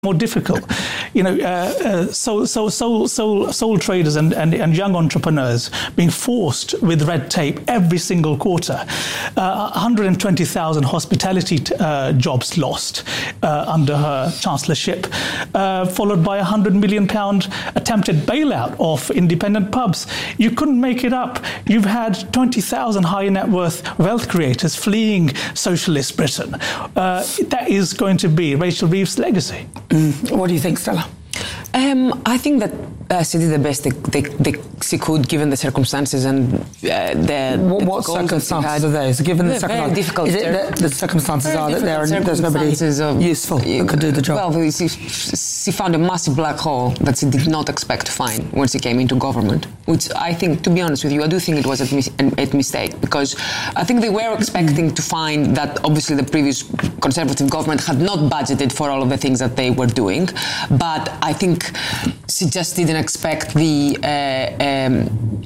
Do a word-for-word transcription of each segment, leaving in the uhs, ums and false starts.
more difficult. You know, uh, uh, soul, soul, soul, soul, soul traders and, and, and young entrepreneurs being forced with red tape every single quarter. Uh, one hundred twenty thousand hospitality t- uh, jobs lost uh, under her chancellorship, uh, followed by a one hundred million pound attempted bailout of independent pubs. You couldn't make it up. You've had twenty thousand high net worth wealth creators fleeing socialist Britain. Uh, that is going to be Rachel Reeves' legacy. Mm. What do you think, Stella? Um, I think that uh, she did the best they, they, they, she could, given the circumstances and uh, the. What, what circumstances are those? Given the very difficult. Is it that the circumstances are that there, there's nobody of, useful who could do the job? Well, she, she found a massive black hole that she did not expect to find when she came into government. Which I think, to be honest with you, I do think it was a, mis- a mistake, because I think they were expecting to find that obviously the previous Conservative government had not budgeted for all of the things that they were doing, but I think she just didn't expect the uh, um,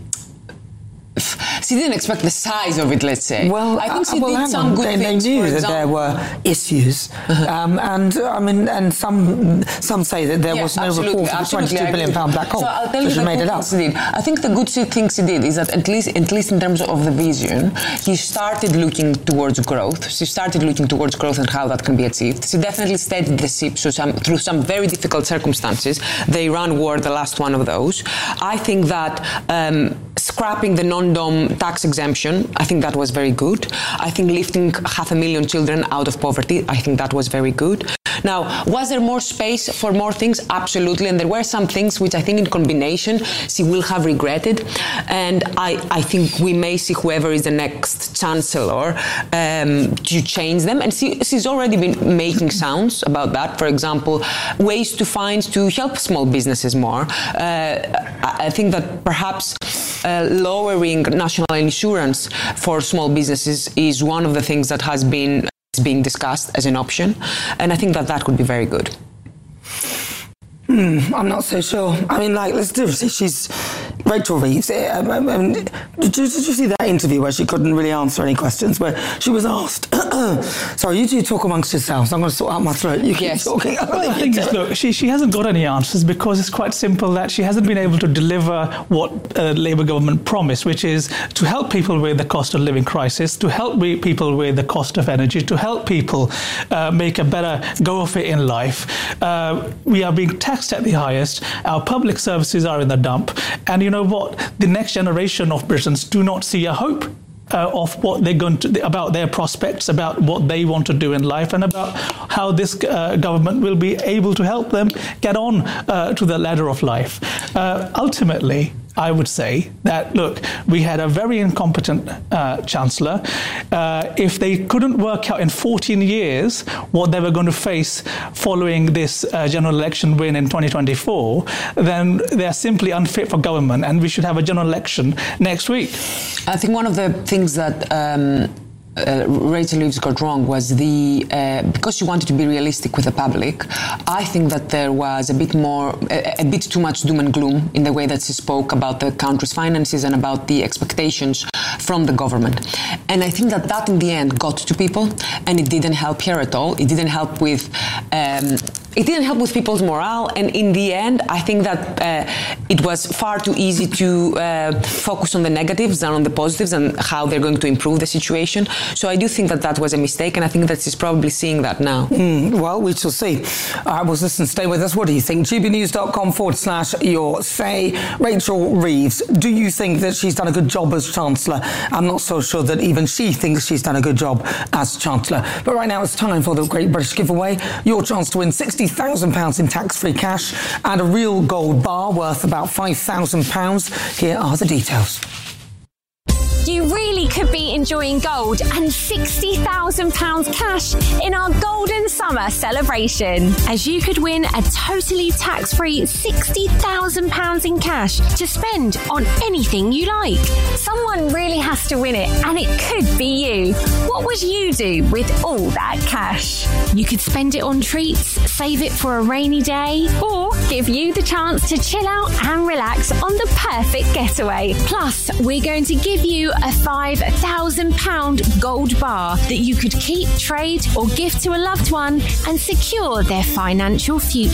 she didn't expect the size of it, let's say. Well, I think she uh, well, did some on. good they, things. They knew for that example. there were issues, uh-huh. um, and I mean, and some some say that there yeah, was no report of a twenty-two billion pound black hole. So I'll tell so you she the made good it up. She did. I think the good thing she did is that at least, at least in terms of the vision, he started looking towards growth. She started looking towards growth and how that can be achieved. She definitely steadied the ship so some, through some very difficult circumstances. The Iran war, the last one of those. I think that um, scrapping the non-dom tax exemption, I think that was very good. I think lifting half a million children out of poverty, I think that was very good. Now, was there more space for more things? Absolutely. And there were some things which I think in combination she will have regretted. And I, I think we may see whoever is the next chancellor um, to change them. And she, she's already been making sounds about that. For example, ways to find to help small businesses more. Uh, I think that perhaps uh, lowering national insurance for small businesses is one of the things that has been being discussed as an option, and I think that that could be very good. Hmm, I'm not so sure. I mean, like, let's do it. She's Rachel Reeves. I mean, did, you, did you see that interview where she couldn't really answer any questions, where she was asked, sorry, you two talk amongst yourselves. I'm going to sort out my throat. You keep yes. talking. Well, the thing is, look, she, she hasn't got any answers because it's quite simple that she hasn't been able to deliver what uh, Labour government promised, which is to help people with the cost of living crisis, to help we, people with the cost of energy, to help people uh, make a better go of it in life. Uh, we are being taxed at the highest. Our public services are in the dump. And you know what? The next generation of Britons do not see a hope uh, of what they're going to, about their prospects, about what they want to do in life, and about how this uh, government will be able to help them get on uh, to the ladder of life. Uh, ultimately, I would say that, look, we had a very incompetent uh, Chancellor. Uh, if they couldn't work out in fourteen years what they were going to face following this uh, general election win in twenty twenty-four, then they're simply unfit for government, and we should have a general election next week. I think one of the things that um Uh, Rachel Reeves got wrong was the uh, because she wanted to be realistic with the public. I think that there was a bit more, a, a bit too much doom and gloom in the way that she spoke about the country's finances and about the expectations from the government. And I think that that in the end got to people, and it didn't help her at all. It didn't help with. Um, It didn't help with people's morale, and in the end, I think that uh, it was far too easy to uh, focus on the negatives than on the positives and how they're going to improve the situation. So I do think that that was a mistake, and I think that she's probably seeing that now. Mm, well, we shall see. I uh, was listening. Stay with us. What do you think? gbnews.com forward slash your say. Rachel Reeves, do you think that she's done a good job as Chancellor? I'm not so sure that even she thinks she's done a good job as Chancellor. But right now, it's time for the Great British Giveaway. Your chance to win sixty thousand pounds in tax-free cash and a real gold bar worth about five thousand pounds. Here are the details. You really could be enjoying gold and sixty thousand pounds cash in our Golden Summer celebration, as you could win a totally tax-free sixty thousand pounds in cash to spend on anything you like. Someone really has to win it, and it could be you. What would you do with all that cash? You could spend it on treats, save it for a rainy day, or give you the chance to chill out and relax on the perfect getaway. Plus, we're going to give you a five thousand pounds gold bar that you could keep, trade or gift to a loved one and secure their financial future.